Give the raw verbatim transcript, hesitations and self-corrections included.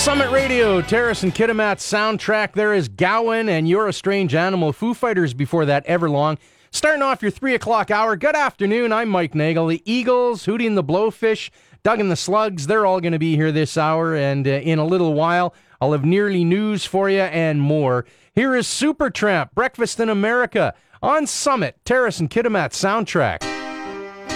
Summit Radio, Terrace and Kitimat soundtrack. There is Gowan and You're a Strange Animal. Foo Fighters before that, Everlong. Starting off your three o'clock hour. Good afternoon, I'm Mike Nagel. The Eagles, Hootie and the Blowfish, Doug and the Slugs, they're all going to be here this hour. And uh, in a little while, I'll have nearly news for you and more. Here is Supertramp, Breakfast in America on Summit, Terrace and Kitimat soundtrack.